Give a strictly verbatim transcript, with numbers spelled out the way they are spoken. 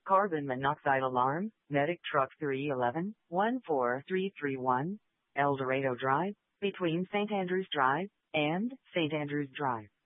Carbon monoxide alarm, Medic Truck three one one, one four three three one, El Dorado Drive, between Saint Andrews Drive and Saint Andrews Drive.